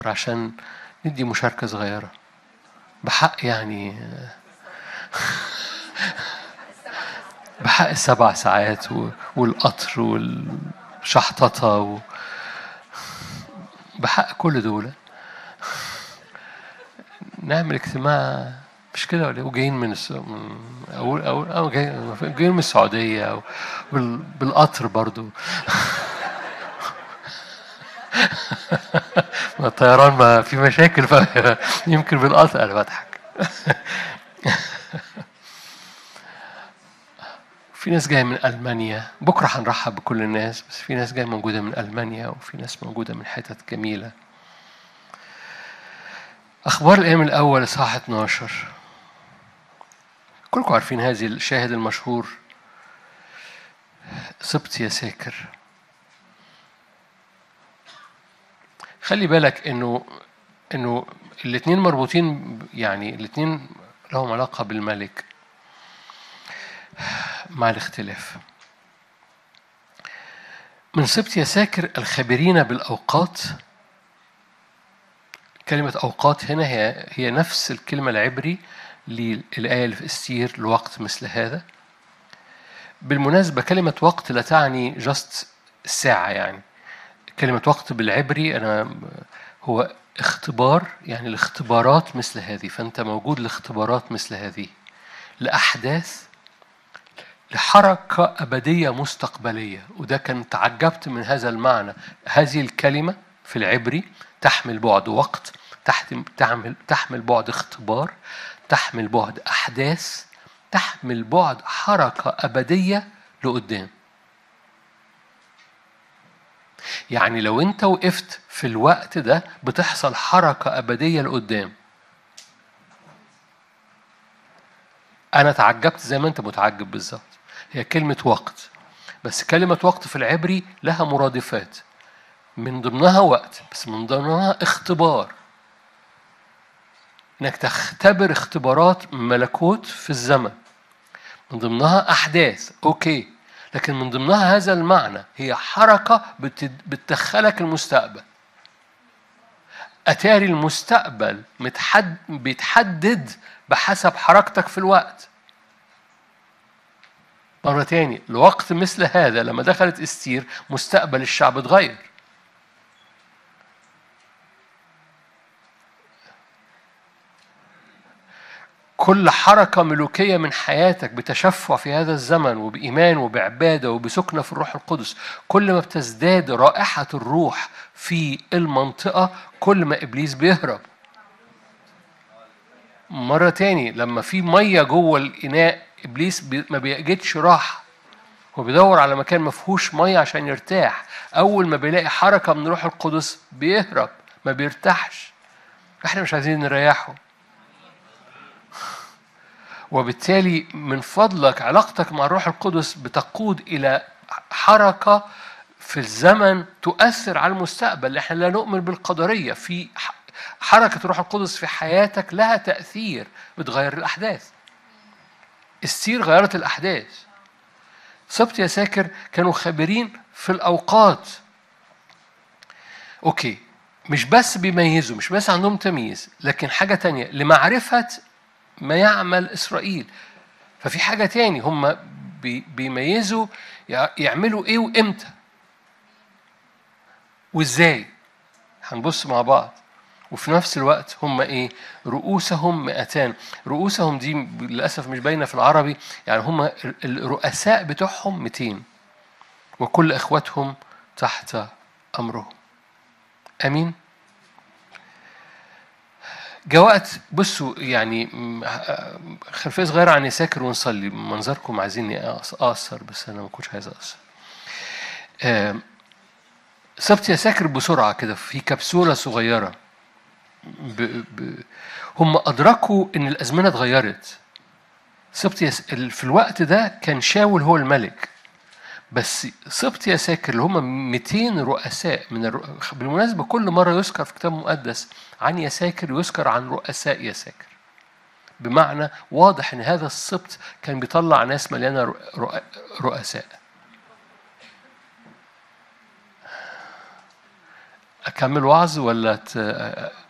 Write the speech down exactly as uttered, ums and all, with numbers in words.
عشان ندي مشاركة صغيرة بحق يعني بحق السبع ساعات والقطر والشحططة و... بحق كل دول نعمل اجتماع مش كده ولا وجايين من الس... من أو أو أو جايين جايين من السعودية أو بال... بالقطر برضو ما الطيران ما في مشاكل فيمكن بالقطر. أنا بضحك. في ناس جاية من ألمانيا، بكرة هنرحب بكل الناس، بس في ناس جاية موجودة من ألمانيا وفي ناس موجودة من حتت جميلة. أخبار الأيام الأول إصحاح اتناشر. كلكم عارفين هذه الشاهد المشهور، سبط يا ساكر. خلي بالك إنه إنه الاثنين مربوطين، يعني الاثنين لهم علاقة بالملك مع الاختلاف. من سبط يا ساكر الخبيرين بالأوقات. كلمة أوقات هنا هي هي نفس الكلمة العبري للآية اللي في استير، الوقت مثل هذا. بالمناسبة كلمة وقت لا تعني جست الساعة، يعني كلمة وقت بالعبري أنا هو اختبار، يعني الاختبارات مثل هذه. فأنت موجود لاختبارات مثل هذه، لأحداث، لحركة أبدية مستقبلية. وده كان تعجبت من هذا المعنى. هذه الكلمة في العبري تحمل بعد وقت، تحمل تحمل بعد اختبار، تحمل بعد أحداث، تحمل بعد حركة أبدية لقدام. يعني لو أنت وقفت في الوقت ده بتحصل حركة أبدية لقدام. أنا تعجبت زي ما أنت متعجب بالظبط. هي كلمة وقت، بس كلمة وقت في العبري لها مرادفات، من ضمنها وقت، بس من ضمنها اختبار، انك تختبر اختبارات ملكوت في الزمن. من ضمنها احداث، اوكي، لكن من ضمنها هذا المعنى هي حركة بتدخلك المستقبل. اتاري المستقبل متحد بيتحدد بحسب حركتك في الوقت. مرة تاني، الوقت مثل هذا لما دخلت استير مستقبل الشعب اتغير. كل حركة ملوكية من حياتك بتشفع في هذا الزمن وبإيمان وبعبادة وبسكنة في الروح القدس، كل ما بتزداد رائحة الروح في المنطقة كل ما إبليس بيهرب. مرة تاني، لما في مية جوه الإناء إبليس ما بيجدش راحة، هو بيدور على مكان ما فيهوش مية عشان يرتاح. أول ما بيلاقي حركة من الروح القدس بيهرب، ما بيرتاحش. احنا مش عايزين نريحه. وبالتالي من فضلك علاقتك مع الروح القدس بتقود إلى حركة في الزمن تؤثر على المستقبل. احنا لا نؤمن بالقدرية. في حركة الروح القدس في حياتك لها تأثير، بتغير الأحداث. استير غيرت الأحداث. سبط يا ساكر كانوا خبيرين في الأوقات. أوكي، مش بس بيميزوا، مش بس عندهم تمييز، لكن حاجة تانية لمعرفة ما يعمل إسرائيل. ففي حاجة تاني، هم بيميزوا يعملوا إيه وإمتى وإزاي. هنبص مع بعض. وفي نفس الوقت هم إيه؟ رؤوسهم مئتان. رؤوسهم دي للأسف مش باينة في العربي، يعني هم الرؤساء بتوعهم مئتين وكل إخواتهم تحت أمرهم. أمين. جاء وقت، بصوا يعني خلفية صغيرة عن يساكر ونصلي. منظركم عايزيني أقصر، بس أنا ما كنتش عايز أقصر. سبط يساكر بسرعة كده في كبسولة صغيرة. ب... ب... هم أدركوا إن الأزمنة اتغيرت. سبط يس... في الوقت ده كان شاول هو الملك، بس سبط يساكر اللي هم مئتين رؤساء من الر... بالمناسبة كل مرة يذكر في كتاب مقدس عن يساكر يذكر عن رؤساء يساكر، بمعنى واضح إن هذا السبط كان بيطلع ناس مليانة رؤساء. أكمل وعظ ولا ت...